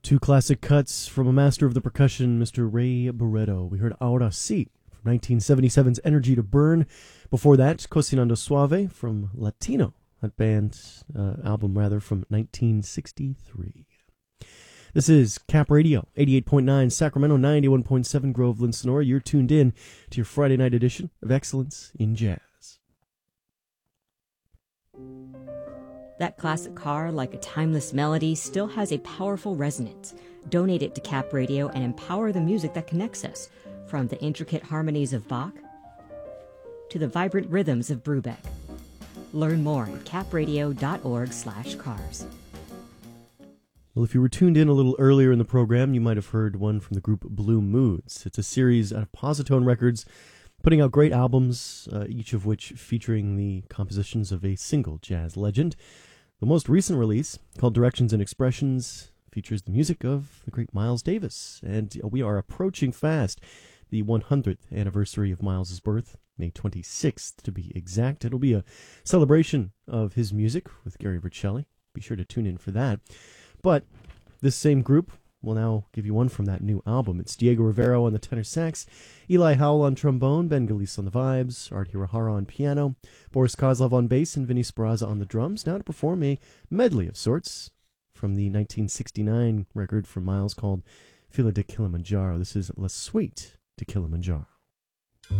Two classic cuts from a master of the percussion, Mr. Ray Barretto. We heard Ahora Sí from 1977's Energy to Burn. Before that, Cocinando Suave from Latino, that band's album rather, from 1963. This is Cap Radio, 88.9 Sacramento, 91.7 Groveland, Sonora. You're tuned in to your Friday night edition of Excellence in Jazz. That classic car, like a timeless melody, still has a powerful resonance. Donate it to Cap Radio and empower the music that connects us, from the intricate harmonies of Bach to the vibrant rhythms of Brubeck. Learn more at capradio.org/cars. Well, if you were tuned in a little earlier in the program, you might have heard one from the group Blue Moods. It's a series out of Positone Records, putting out great albums, each of which featuring the compositions of a single jazz legend. The most recent release, called Directions and Expressions, features the music of the great Miles Davis. And we are approaching fast the 100th anniversary of Miles's birth, May 26th to be exact. It'll be a celebration of his music with Gary Vercelli. Be sure to tune in for that. But this same group will now give you one from that new album. It's Diego Rivero on the tenor sax, Eli Howell on trombone, Ben Galice on the vibes, Art Hirahara on piano, Boris Kozlov on bass, and Vinny Speraza on the drums, now to perform a medley of sorts from the 1969 record from Miles called Fila de Kilimanjaro. This is La Suite de Kilimanjaro.